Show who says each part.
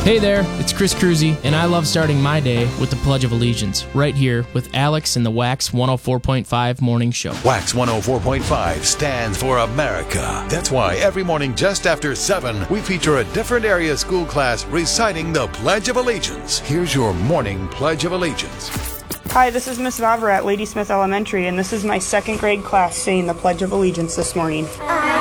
Speaker 1: Hey there, it's Chris Cruzy, and I love starting my day with the Pledge of Allegiance, right here with Alex and the Wax 104.5 Morning Show.
Speaker 2: Wax 104.5 stands for America. That's why every morning just after 7, we feature a different area school class reciting the Pledge of Allegiance. Here's your morning Pledge of Allegiance.
Speaker 3: Hi, this is Miss Vavra at Ladysmith Elementary, and this is my second grade class saying the Pledge of Allegiance this morning.